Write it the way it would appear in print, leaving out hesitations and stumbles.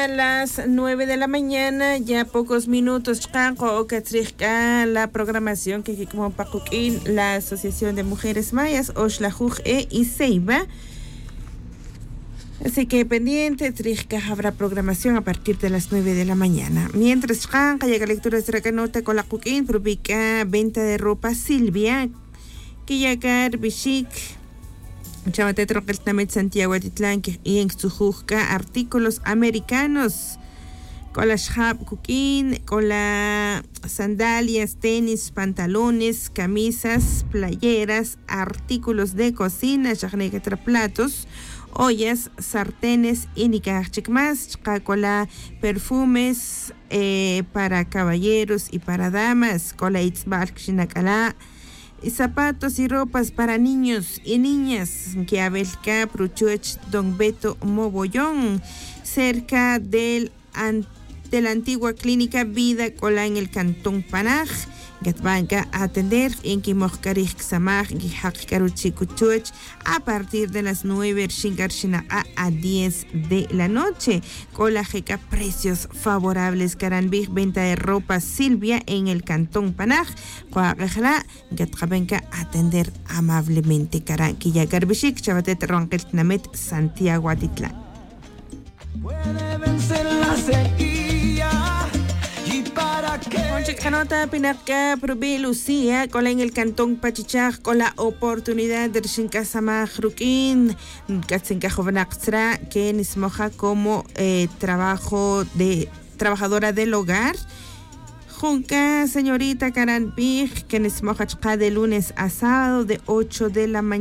A las 9 de la mañana, ya pocos minutos, la programación que como Pacuquín, la Asociación de Mujeres Mayas, Oxlajuj y Ceiba. Así que pendiente, habrá programación a partir de las 9 de la mañana. Mientras llega lecturas de Racanota con la Cuquín, publica venta de ropa Silvia, que llegar Bishik. Chamate Troqueltamet Santiago Atitlán y en Xujujca artículos americanos con la shab cooking, con las sandalias, tenis, pantalones, camisas, playeras, artículos de cocina, platos, ollas, sartenes y más, con perfumes para caballeros y para damas, con la itzbalk shinakala, y zapatos y ropas para niños y niñas, que Abelka Pruchuech Don Beto Mogollón, cerca de la antigua clínica Vida Cola en el Cantón Panaj, Gatbanca a atender en Kimojkarij Samaj, Gihakaruchikuchuech, a partir de las 9 a 10 de la noche. Cola Jeca, precios favorables. Caranbig, venta de ropa Silvia en el Cantón Panaj. Coagajla, Gatbanca a atender amablemente. Caranquilla Garbishik, Chabatet Ronqueltnamet, Santiago Atitlán. Puede vencer la sequía. Canota Pinacá, Probi Lucía, con en el Cantón Pachichaj, con la oportunidad de Shinkasamaj Rukin, Katzinka Jovanaxtra, que nismoja como trabajadora del hogar. Junca, señorita Karan Pig, que nismoja de lunes a sábado de 8 de la mañana.